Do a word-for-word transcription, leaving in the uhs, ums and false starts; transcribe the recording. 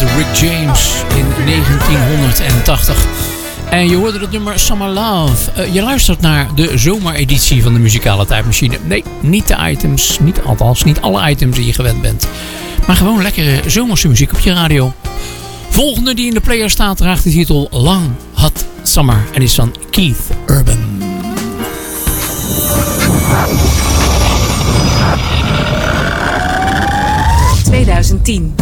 met Rick James in negentienhonderdtachtig. En je hoorde het nummer Summer Love. Uh, je luistert naar de zomereditie van de muzikale tijdmachine. Nee, niet de items, niet althans, niet alle items die je gewend bent. Maar gewoon lekkere zomerse muziek op je radio. Volgende die in de player staat draagt de titel Long Hot Summer en is van Keith Urban. twintig tien.